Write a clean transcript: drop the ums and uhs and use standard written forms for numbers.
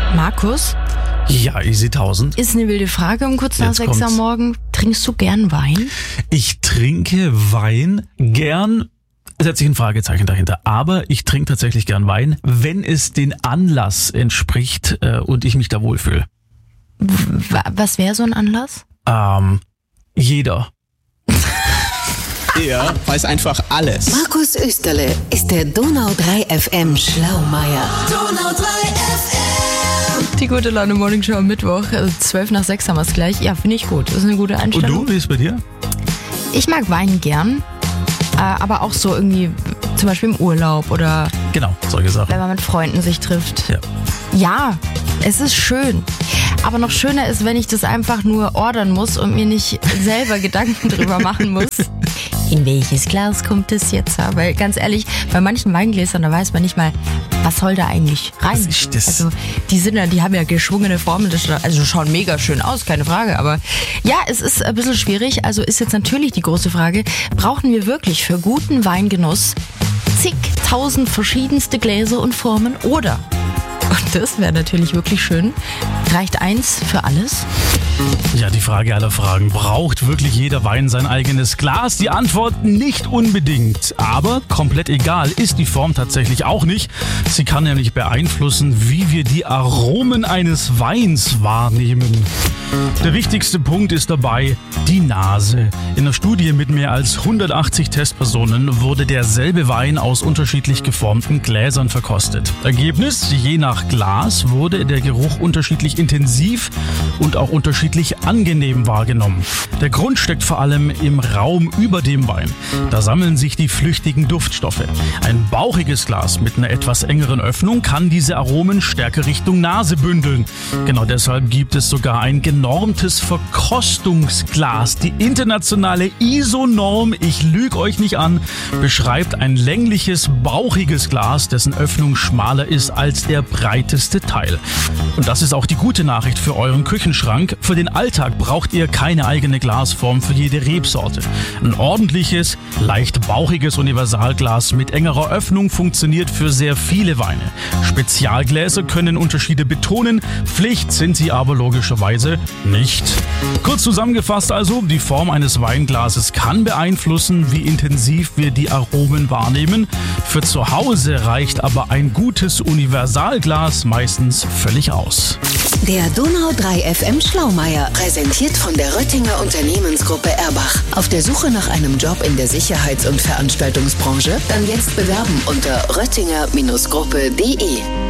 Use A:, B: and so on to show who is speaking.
A: Markus?
B: Ja, Easy 1000.
A: Ist eine wilde Frage um kurz nach
B: Jetzt
A: 6 am Morgen. Trinkst du gern Wein?
B: Ich trinke Wein gern, setze ich ein Fragezeichen dahinter, aber ich trinke tatsächlich gern Wein, wenn es den Anlass entspricht und ich mich da wohlfühle.
A: Was wäre so ein Anlass?
B: Jeder.
C: Er weiß einfach alles.
D: Markus Österle ist der Donau 3 FM Schlaumeier.
E: Donau 3 FM.
A: Die gute Laune Morning Show am Mittwoch, 12 nach 6 haben wir es gleich. Ja, finde ich gut. Das ist eine gute
B: Und
A: Einstellung.
B: du, wie ist es bei dir?
A: Ich mag Wein gern, aber auch so irgendwie zum Beispiel im Urlaub oder
B: Genau, solche Sachen.
A: wenn man mit Freunden sich trifft.
B: Ja.
A: Ja, es ist schön. Aber noch schöner ist, wenn ich das einfach nur ordern muss und mir nicht selber Gedanken drüber machen muss. In welches Glas kommt es jetzt? Weil ganz ehrlich, bei manchen Weingläsern, da weiß man nicht mal, was soll da eigentlich rein?
B: Was ist das?
A: Also die haben ja geschwungene Formen, also schauen mega schön aus, keine Frage. Aber ja, es ist ein bisschen schwierig. Also ist jetzt natürlich die große Frage, brauchen wir wirklich für guten Weingenuss zigtausend verschiedenste Gläser und Formen oder? Und das wäre natürlich wirklich schön. Reicht eins für alles?
B: Ja, die Frage aller Fragen. Braucht wirklich jeder Wein sein eigenes Glas? Die Antwort nicht unbedingt. Aber komplett egal ist die Form tatsächlich auch nicht. Sie kann nämlich beeinflussen, wie wir die Aromen eines Weins wahrnehmen. Der wichtigste Punkt ist dabei die Nase. In einer Studie mit mehr als 180 Testpersonen wurde derselbe Wein aus unterschiedlich geformten Gläsern verkostet. Ergebnis: Je nach Glas wurde der Geruch unterschiedlich intensiv und auch unterschiedlich angenehm wahrgenommen. Der Grund steckt vor allem im Raum über dem Wein. Da sammeln sich die flüchtigen Duftstoffe. Ein bauchiges Glas mit einer etwas engeren Öffnung kann diese Aromen stärker Richtung Nase bündeln. Genau deshalb gibt es sogar ein genormtes Verkostungsglas. Die internationale ISO-Norm, ich lüge euch nicht an, beschreibt ein längliches, bauchiges Glas, dessen Öffnung schmaler ist als der breiteste Teil. Und das ist auch die gute Nachricht für euren Küchenschrank. Für den Alltag braucht ihr keine eigene Glasform für jede Rebsorte. Ein ordentliches, leicht bauchiges Universalglas mit engerer Öffnung funktioniert für sehr viele Weine. Spezialgläser können Unterschiede betonen, Pflicht sind sie aber logischerweise nicht. Kurz zusammengefasst also, die Form eines Weinglases kann beeinflussen, wie intensiv wir die Aromen wahrnehmen. Für zu Hause reicht aber ein gutes Universalglas meistens völlig aus.
D: Der Donau 3 FM Schlaumeier, präsentiert von der Röttinger Unternehmensgruppe Erbach. Auf der Suche nach einem Job in der Sicherheits- und Veranstaltungsbranche? Dann jetzt bewerben unter röttinger-gruppe.de.